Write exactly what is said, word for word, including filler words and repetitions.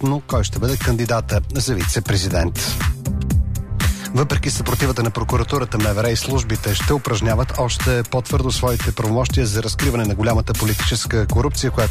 ясно кой ще бъде кандидата за вице-президент. Въпреки съпротивата на прокуратурата, МВР и службите ще упражняват още по-твърдо своите правомощия за разкриване на голямата политическа корупция, която